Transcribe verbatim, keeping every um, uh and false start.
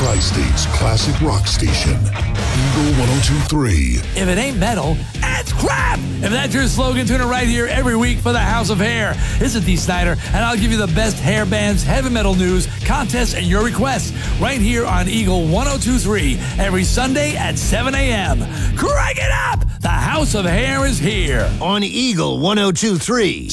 Tri-State's classic rock station, Eagle one oh two point three. If it ain't metal, it's crap! If that's your slogan, tune in right here every week for the House of Hair. This is Dee Snider, and I'll give you the best hair bands, heavy metal news, contests, and your requests right here on Eagle one oh two point three every Sunday at seven a.m. Crank it up! The House of Hair is here. On Eagle one oh two point three.